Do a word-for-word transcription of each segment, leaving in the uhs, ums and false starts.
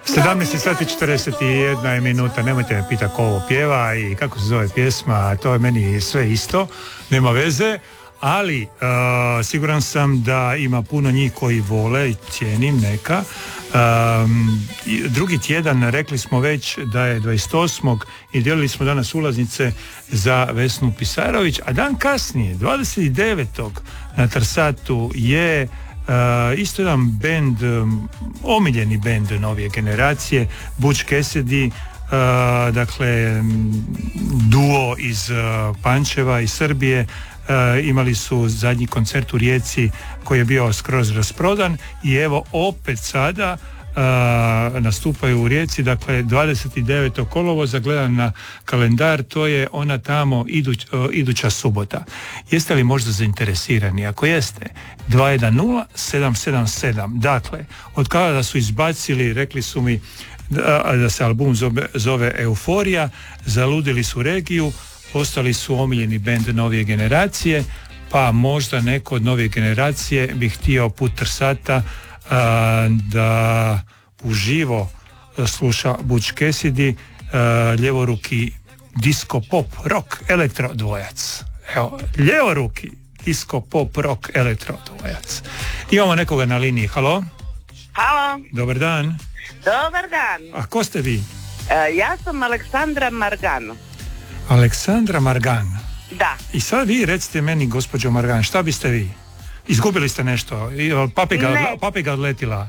sedamnaest sati četrdeset jedna minuta, nemojte me pitati ko ovo pjeva i kako se zove pjesma, to je meni sve isto, nema veze, ali uh, siguran sam da ima puno njih koji vole i cijenim neka. Um, drugi tjedan rekli smo već da je dvadeset osmog i dijelili smo danas ulaznice za Vesnu Pisarović, a dan kasnije, dvadeset devetog na Trsatu je Uh, isto jedan bend, um, omiljeni bend novije generacije, Butch Cassidy, uh, dakle um, duo iz uh, Pančeva i Srbije. Uh, imali su zadnji koncert u Rijeci koji je bio skroz rasprodan i evo opet sada Uh, nastupaju u Rijeci, dakle dvadeset devetog kolovoza, gledam na kalendar, to je ona tamo iduć, uh, iduća subota. Jeste li možda zainteresirani? Ako jeste, dva jedan nula sedam sedam sedam. Dakle, od kada su izbacili, rekli su mi da, da se album zove, zove Euforija, zaludili su regiju, postali su omiljeni bend novije generacije, pa možda neko od novije generacije bi htio put Trsata A, da uživo sluša Butch Cassidy, a, ljevoruki disco pop rock elektro dvojac. Evo, ljevoruki disco pop rock elektro dvojac. Imamo nekoga na liniji. Halo? Halo. Dobar dan. Dobar dan. A ko ste vi? E, ja sam Aleksandra Margan. Aleksandra Margan. Da. I sad vi recite meni, gospođo Margan, šta biste vi? Izgubili ste nešto? Papiga, papiga odletila?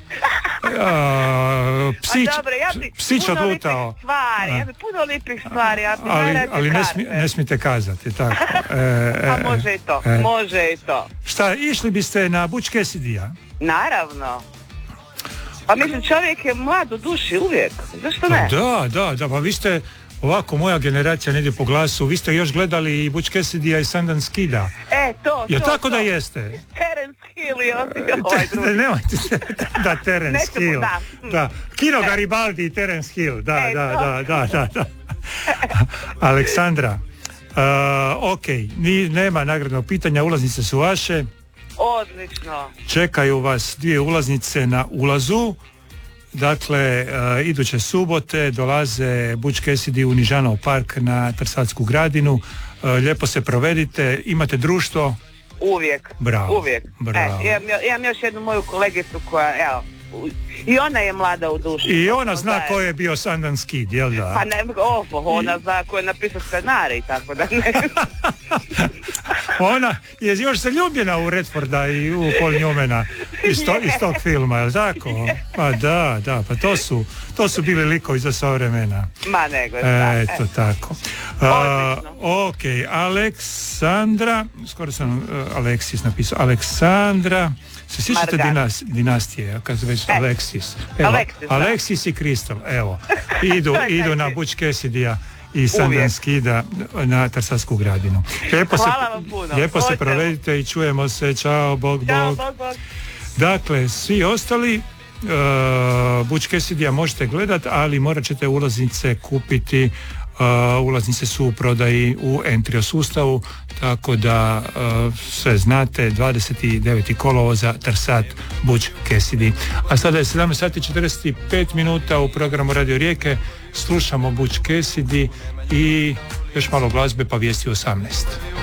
Psić, dobro, ja bi psić puno odlutao. Lipih stvari, ja bi puno lipih stvari, ja bi ali, ali ne, smi, ne smijete kazati, tako. E, pa e, može i to, e. može i to. Šta, išli biste na Butch Cassidy-a? Naravno. Pa mislim, čovjek je mlad u duši uvijek, zašto ne? Pa da, da, da, pa vi ste ovako, moja generacija ne ide po glasu, vi ste još gledali i Butch Cassidy-a i Sundance Kida. E, to, je to, tako to. Da jeste? Terence Hill i ovaj drugi. Nemojte, da, Terence Nećemo, Hill. Da. da. Kino Garibaldi i Terence Hill, da, e, da, da, da, da, da. Aleksandra, uh, ok, ni, nema nagradnog pitanja, ulaznice su vaše. Odlično. Čekaju vas dvije ulaznice na ulazu. Dakle, uh, iduće subote dolaze Butch Cassidy u Nižanov park na Trsatsku gradinu. Uh, lijepo se provedite, imate društvo? Uvijek. Bravo. Uvijek. Bravo. E, imam, imam još jednu moju kolegicu koja, evo, i ona je mlada u duši. I ona zna ko je bio Sundance Kid, jel da? Pa ne, oh, ona zna ko je napisao scenarij, tako da ne. Ona je još zaljubljena u Redforda i u Paul Newmana iz, to, iz tog filma, jel tako? Pa da, da, pa to su, to su bili likovi za sva vremena. Ma nego, da. Eto, tako. Uh, ok, Aleksandra, skoro sam uh, Aleksis napisao, Aleksandra, se sjećate dinas, dinastije, kad se već e. Aleksis. Evo, Aleksis, Aleksis i Kristal, evo, idu, idu na Butch Cassidy-a i Sundance Kida na Trsatsku gradinu. Lijepo se, lijepo se provedite i čujemo se, čao, bog, čao, bog. bog, bog. Dakle, svi ostali uh, Butch Cassidy-a možete gledati, ali morat ćete ulaznice kupiti. Uh, ulaznice su u prodaji u Entrio sustavu, tako da uh, sve znate, dvadeset devetog kolovoza Trsat, Butch Cassidy. A sada je sedamnaest sati četrdeset pet minuta u programu Radio Rijeke, slušamo Butch Cassidy i još malo glazbe pa vijesti osamnaest.